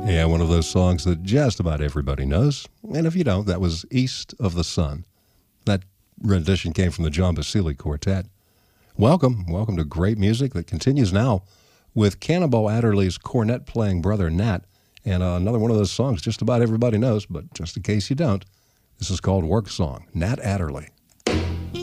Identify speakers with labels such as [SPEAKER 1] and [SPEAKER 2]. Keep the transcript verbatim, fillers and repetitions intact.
[SPEAKER 1] Yeah, one of those songs that just about everybody knows. And if you don't, that was East of the Sun. That rendition came from the John Basile Quartet. Welcome, welcome to great music that continues now with Cannonball Adderley's cornet-playing brother Nat, and uh, another one of those songs just about everybody knows, but just in case you don't, this is called Work Song, Nat Adderley.